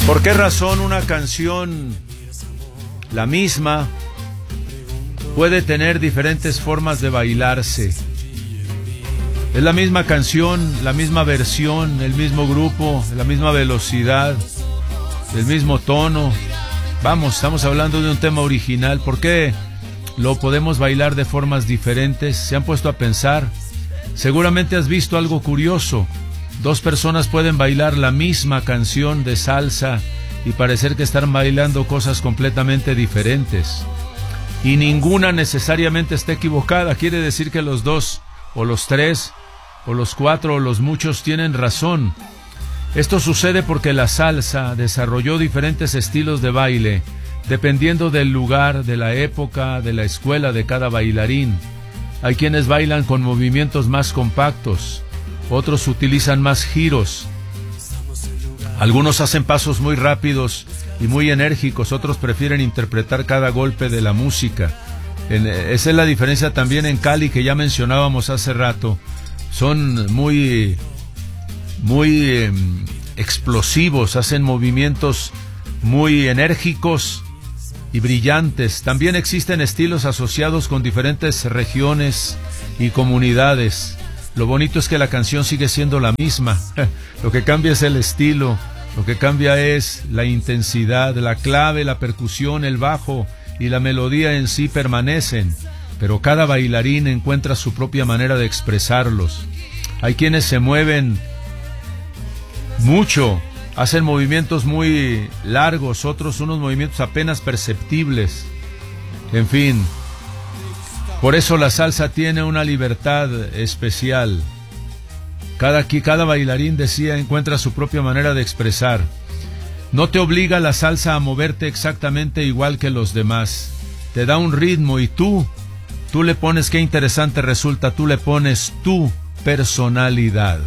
¿Por qué razón una canción, la misma, puede tener diferentes formas de bailarse? Es la misma canción, la misma versión, el mismo grupo, la misma velocidad, el mismo tono. Vamos, estamos hablando de un tema original. ¿Por qué lo podemos bailar de formas diferentes? ¿Se han puesto a pensar? Seguramente has visto algo curioso. Dos personas pueden bailar la misma canción de salsa y parecer que están bailando cosas completamente diferentes. Y ninguna necesariamente está equivocada. Quiere decir que los dos, o los tres, o los cuatro, o los muchos tienen razón. Esto sucede porque la salsa desarrolló diferentes estilos de baile, dependiendo del lugar, de la época, de la escuela de cada bailarín. Hay quienes bailan con movimientos más compactos, otros utilizan más giros. Algunos hacen pasos muy rápidos y muy enérgicos, otros prefieren interpretar cada golpe de la música. Esa es la diferencia también en Cali, que ya mencionábamos hace rato. Son muy explosivos, hacen movimientos muy enérgicos y brillantes. También existen estilos asociados con diferentes regiones y comunidades. Lo bonito es que la canción sigue siendo la misma. Lo que cambia es el estilo, lo que cambia es la intensidad, la clave, la percusión, el bajo y la melodía en sí permanecen, pero cada bailarín encuentra su propia manera de expresarlos. Hay quienes se mueven mucho, hacen movimientos muy largos, otros unos movimientos apenas perceptibles. En fin, por eso la salsa tiene una libertad especial. Cada bailarín, decía, encuentra su propia manera de expresar. No te obliga la salsa a moverte exactamente igual que los demás. Te da un ritmo y tú le pones, qué interesante resulta, tú le pones tu personalidad.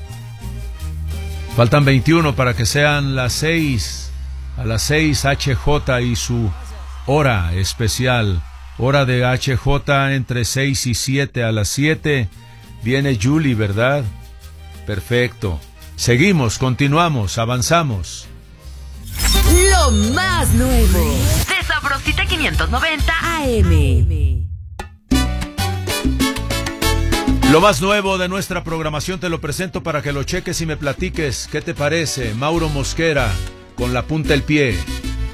Faltan 21 para que sean las 6. A las 6 HJ y su hora especial. Hora de HJ entre 6 y 7. A las 7 viene Julie, ¿verdad? Perfecto. Seguimos, continuamos, avanzamos. Lo más nuevo de Sabrosita 590 AM. Lo más nuevo de nuestra programación te lo presento para que lo cheques y me platiques. ¿Qué te parece? Mauro Mosquera, con la punta del pie.